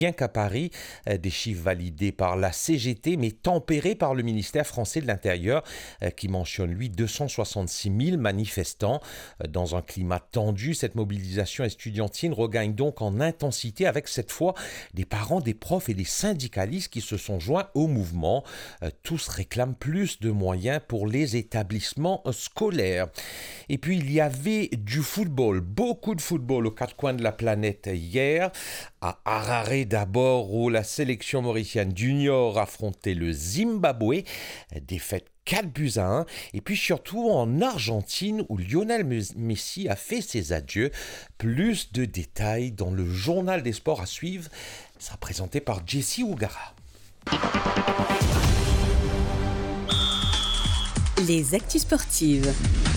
Rien qu'à Paris, des chiffres validés par la CGT, mais tempérés par le ministère français de l'Intérieur, qui mentionne, lui, 266 000 manifestants. Dans un climat tendu, cette mobilisation estudiantine regagne donc en intensité avec cette fois des parents, des profs et des syndicalistes qui se sont joints au mouvement. Tous réclament plus de moyens pour les établissements scolaires. Et puis, il y avait du football, beaucoup de football aux quatre coins de la planète hier. À Harare d'abord, où la sélection mauricienne junior affrontait le Zimbabwe, défaite 4-1. Et puis surtout en Argentine, où Lionel Messi a fait ses adieux. Plus de détails dans le journal des sports à suivre, sera présenté par Jessie Ougara. Les actus sportives.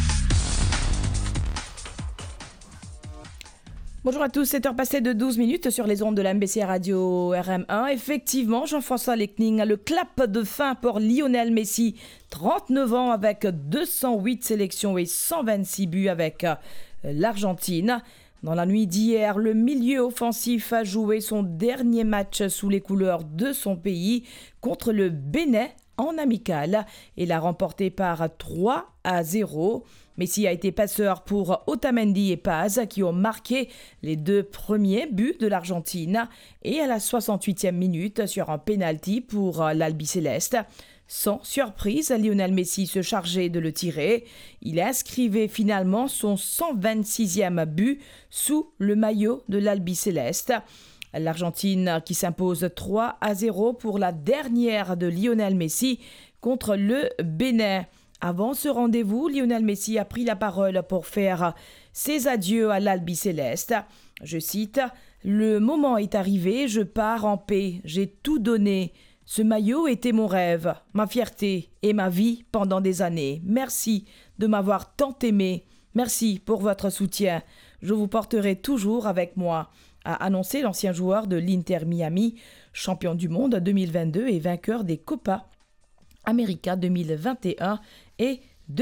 Bonjour à tous, 7h passées de 12 minutes sur les ondes de la MBC Radio RM1. Effectivement, Jean-François Lecning a le clap de fin pour Lionel Messi, 39 ans avec 208 sélections et 126 buts avec l'Argentine. Dans la nuit d'hier, le milieu offensif a joué son dernier match sous les couleurs de son pays contre le Bénin en amical et l'a remporté par 3-0. Messi a été passeur pour Otamendi et Paz qui ont marqué les deux premiers buts de l'Argentine et à la 68e minute sur un pénalty pour l'Albiceleste. Sans surprise, Lionel Messi se chargeait de le tirer. Il inscrivait finalement son 126e but sous le maillot de l'Albiceleste. L'Argentine qui s'impose 3-0 pour la dernière de Lionel Messi contre le Bénin. Avant ce rendez-vous, Lionel Messi a pris la parole pour faire ses adieux à l'Albiceleste. Je cite « Le moment est arrivé, je pars en paix, j'ai tout donné. Ce maillot était mon rêve, ma fierté et ma vie pendant des années. Merci de m'avoir tant aimé. Merci pour votre soutien. Je vous porterai toujours avec moi », a annoncé l'ancien joueur de l'Inter Miami, champion du monde 2022 et vainqueur des Copa América 2021 et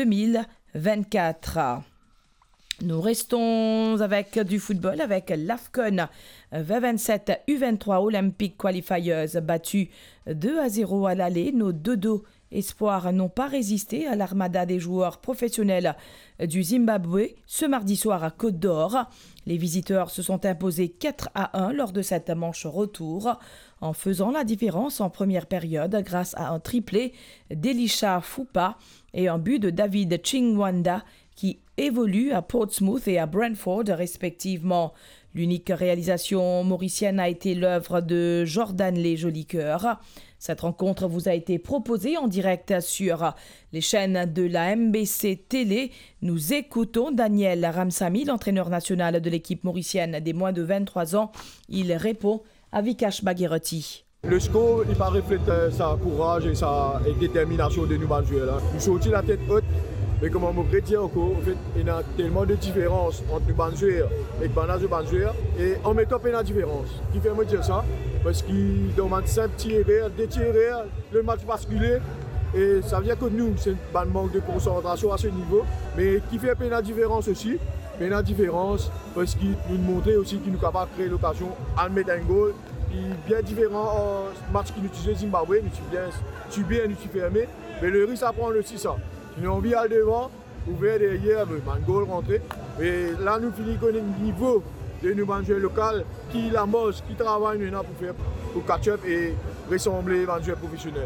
2024. Nous restons avec du football avec l'AFCON 2027 U23 Olympic Qualifiers battus 2-0 à l'aller. Nos dodos espoirs n'ont pas résisté à l'armada des joueurs professionnels du Zimbabwe ce mardi soir à Côte d'Or. Les visiteurs se sont imposés 4-1 lors de cette manche retour en faisant la différence en première période grâce à un triplé d'Elisha Fupa et un but de David Chingwanda qui évolue à Portsmouth et à Brentford respectivement. L'unique réalisation mauricienne a été l'œuvre de Jordan Les Jolicoeurs. Cette rencontre vous a été proposée en direct sur les chaînes de la MBC Télé. Nous écoutons Daniel Ramsamy, l'entraîneur national de l'équipe mauricienne des moins de 23 ans. Il répond à Vikash Bagherati. Le score, il reflète sa courage et sa détermination de nous jouer là. Nous sortis la tête haute, mais comme on me dire encore, en fait, il y a tellement de différences entre nous joueurs et les joueurs. Et on met top la différence. Qui fait me dire ça? Parce qu'il demande 5 tirs, 2 tirs, le match basculé. Et ça veut dire que nous, c'est un manque de concentration à ce niveau. Mais qui fait la différence aussi? Mais la différence, parce qu'il nous montrait aussi qu'il nous est capable de créer l'occasion à mettre un goal. Bien différent match qui nous utilisait Zimbabwe, nous sommes bien, nous sommes fermés. Mais le risque à prendre aussi ça. Nous avons envie à devant, ouvert derrière, le goal rentré. Et là, nous finissons avec un niveau de nous joueurs local qui la mange, qui travaille pour catch-up et ressembler à un joueur professionnel.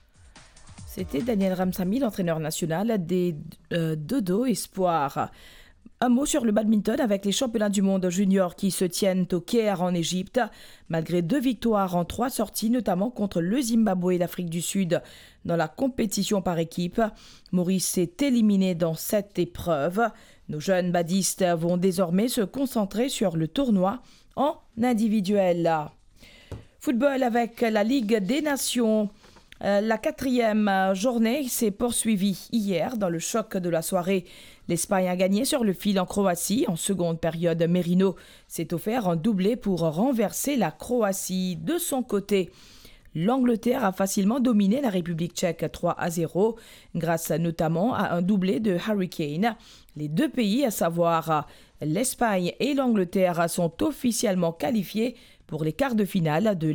C'était Daniel Ramsamy, l'entraîneur national des Dodo Espoirs. Un mot sur le badminton avec les championnats du monde junior qui se tiennent au Caire en Égypte. Malgré 2 victoires en 3 sorties, notamment contre le Zimbabwe et l'Afrique du Sud dans la compétition par équipe, Maurice est éliminé dans cette épreuve. Nos jeunes badistes vont désormais se concentrer sur le tournoi en individuel. Football avec la Ligue des Nations. La 4e journée s'est poursuivie hier dans le choc de la soirée. L'Espagne a gagné sur le fil en Croatie. En seconde période, Merino s'est offert un doublé pour renverser la Croatie. De son côté, l'Angleterre a facilement dominé la République tchèque 3-0, grâce notamment à un doublé de Harry Kane. Les deux pays, à savoir l'Espagne et l'Angleterre, sont officiellement qualifiés pour les quarts de finale de